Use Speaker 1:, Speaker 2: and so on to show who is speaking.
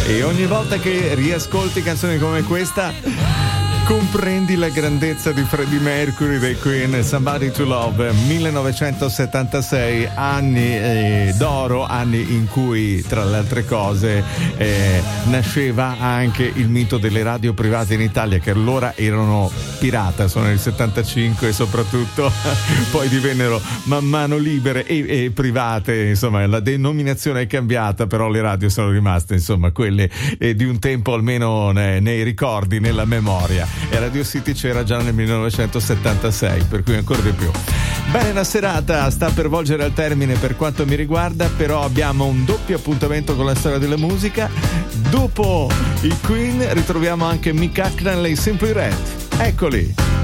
Speaker 1: E ogni volta che riascolti canzoni come questa comprendi la grandezza di Freddie Mercury dei Queen. Somebody to Love, 1976, anni d'oro, anni in cui tra le altre cose nasceva anche il mito delle radio private in Italia, che allora erano pirata, sono nel 75 e soprattutto poi divennero man mano libere e private, insomma la denominazione è cambiata, però le radio sono rimaste insomma quelle di un tempo, almeno nei ricordi, nella memoria. E Radio City c'era già nel 1976, per cui ancora di più. Bene, la serata sta per volgere al termine per quanto mi riguarda, però abbiamo un doppio appuntamento con la storia della musica. Dopo i Queen ritroviamo anche Mick Hucknall e Simply Red. Eccoli!